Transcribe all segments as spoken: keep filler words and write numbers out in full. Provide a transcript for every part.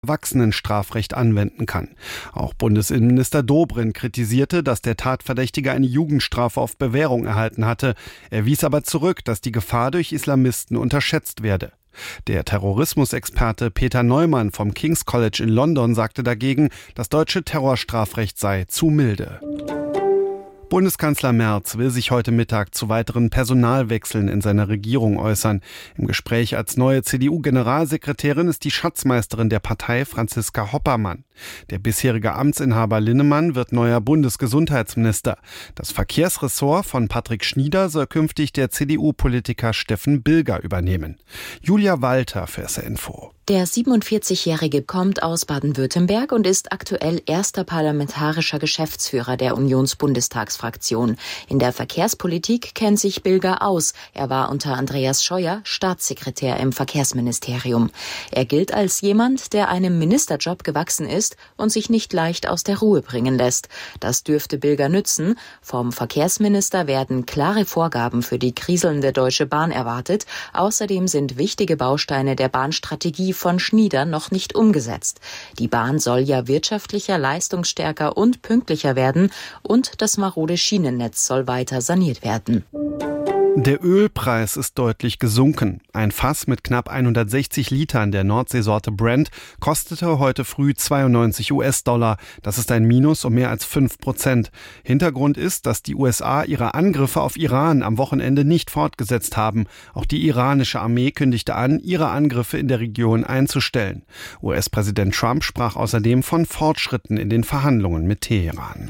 Erwachsenenstrafrecht anwenden kann. Auch Bundesinnenminister Dobrindt kritisierte, dass der Tatverdächtige eine Jugendstrafe auf Bewährung erhalten hatte. Er wies aber zurück, dass die Gefahr durch Islamisten unterschätzt werde. Der Terrorismusexperte Peter Neumann vom King's College in London sagte dagegen, das deutsche Terrorstrafrecht sei zu milde. Bundeskanzler Merz will sich heute Mittag zu weiteren Personalwechseln in seiner Regierung äußern. Im Gespräch als neue C D U-Generalsekretärin ist die Schatzmeisterin der Partei Franziska Hoppermann. Der bisherige Amtsinhaber Linnemann wird neuer Bundesgesundheitsminister. Das Verkehrsressort von Patrick Schnieder soll künftig der C D U-Politiker Steffen Bilger übernehmen. Julia Walter für S R Info. Der siebenundvierzigjährige kommt aus Baden-Württemberg und ist aktuell erster parlamentarischer Geschäftsführer der Unionsbundestagsfraktion. In der Verkehrspolitik kennt sich Bilger aus. Er war unter Andreas Scheuer Staatssekretär im Verkehrsministerium. Er gilt als jemand, der einem Ministerjob gewachsen ist und sich nicht leicht aus der Ruhe bringen lässt. Das dürfte Bilger nützen. Vom Verkehrsminister werden klare Vorgaben für die kriselnde Deutsche Bahn erwartet. Außerdem sind wichtige Bausteine der Bahnstrategie von Schnieder noch nicht umgesetzt. Die Bahn soll ja wirtschaftlicher, leistungsstärker und pünktlicher werden und das marode Schienennetz soll weiter saniert werden. Der Ölpreis ist deutlich gesunken. Ein Fass mit knapp hundertsechzig Litern der Nordseesorte Brent kostete heute früh zweiundneunzig US-Dollar. Das ist ein Minus um mehr als fünf Prozent. Hintergrund ist, dass die U S A ihre Angriffe auf Iran am Wochenende nicht fortgesetzt haben. Auch die iranische Armee kündigte an, ihre Angriffe in der Region einzustellen. U S-Präsident Trump sprach außerdem von Fortschritten in den Verhandlungen mit Teheran.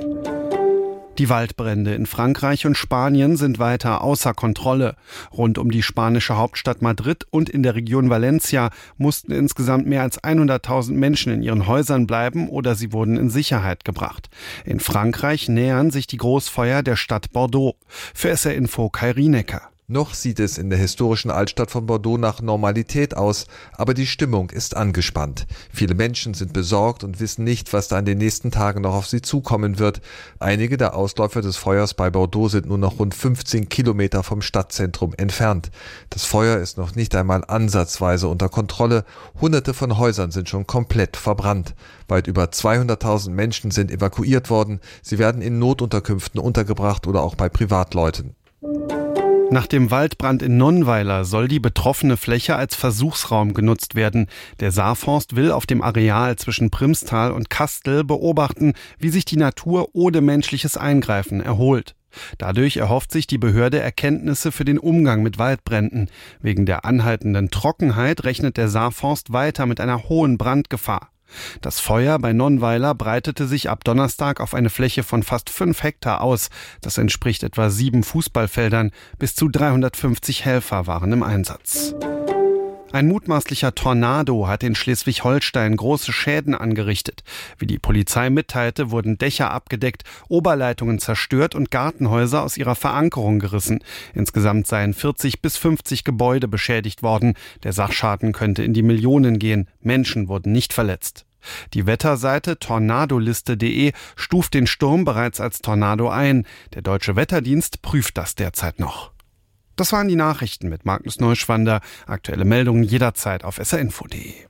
Die Waldbrände in Frankreich und Spanien sind weiter außer Kontrolle. Rund um die spanische Hauptstadt Madrid und in der Region Valencia mussten insgesamt mehr als hunderttausend Menschen in ihren Häusern bleiben oder sie wurden in Sicherheit gebracht. In Frankreich nähern sich die Großfeuer der Stadt Bordeaux. Für S R Info Kai Rienecker. Noch sieht es in der historischen Altstadt von Bordeaux nach Normalität aus, aber die Stimmung ist angespannt. Viele Menschen sind besorgt und wissen nicht, was da in den nächsten Tagen noch auf sie zukommen wird. Einige der Ausläufer des Feuers bei Bordeaux sind nur noch rund fünfzehn Kilometer vom Stadtzentrum entfernt. Das Feuer ist noch nicht einmal ansatzweise unter Kontrolle. Hunderte von Häusern sind schon komplett verbrannt. Weit über zweihunderttausend Menschen sind evakuiert worden. Sie werden in Notunterkünften untergebracht oder auch bei Privatleuten. Nach dem Waldbrand in Nonnweiler soll die betroffene Fläche als Versuchsraum genutzt werden. Der Saarforst will auf dem Areal zwischen Primstal und Kastel beobachten, wie sich die Natur ohne menschliches Eingreifen erholt. Dadurch erhofft sich die Behörde Erkenntnisse für den Umgang mit Waldbränden. Wegen der anhaltenden Trockenheit rechnet der Saarforst weiter mit einer hohen Brandgefahr. Das Feuer bei Nonnweiler breitete sich ab Donnerstag auf eine Fläche von fast fünf Hektar aus. Das entspricht etwa sieben Fußballfeldern. Bis zu dreihundertfünfzig Helfer waren im Einsatz. Ein mutmaßlicher Tornado hat in Schleswig-Holstein große Schäden angerichtet. Wie die Polizei mitteilte, wurden Dächer abgedeckt, Oberleitungen zerstört und Gartenhäuser aus ihrer Verankerung gerissen. Insgesamt seien vierzig bis fünfzig Gebäude beschädigt worden. Der Sachschaden könnte in die Millionen gehen. Menschen wurden nicht verletzt. Die Wetterseite tornadoliste punkt de stuft den Sturm bereits als Tornado ein. Der Deutsche Wetterdienst prüft das derzeit noch. Das waren die Nachrichten mit Magnus Neuschwander. Aktuelle Meldungen jederzeit auf s r info punkt de.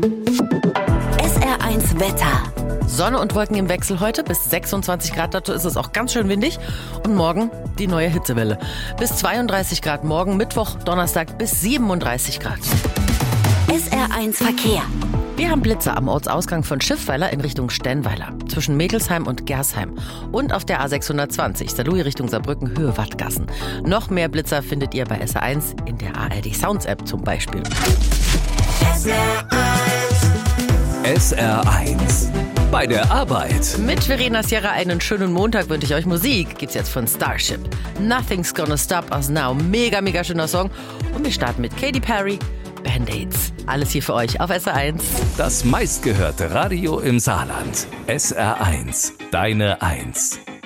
S R eins Wetter. Sonne und Wolken im Wechsel heute bis sechsundzwanzig Grad, dazu ist es auch ganz schön windig. Und morgen die neue Hitzewelle. Bis zweiunddreißig Grad morgen, Mittwoch, Donnerstag bis siebenunddreißig Grad. S R eins Verkehr. Wir haben Blitzer am Ortsausgang von Schiffweiler in Richtung Stennweiler, zwischen Mädelsheim und Gersheim. Und auf der A sechshundertzwanzig, Saarlouis Richtung Saarbrücken, Höhe Wattgassen. Noch mehr Blitzer findet ihr bei S R eins in der A R D Sounds App zum Beispiel. S R eins. S R eins. Bei der Arbeit. Mit Verena Sierra einen schönen Montag wünsche ich euch. Musik gibt's jetzt von Starship. Nothing's Gonna Stop Us Now. Mega, mega schöner Song. Und wir starten mit Katy Perry. Band-Aids. Alles hier für euch auf S R eins. Das meistgehörte Radio im Saarland. S R eins. Deine Eins.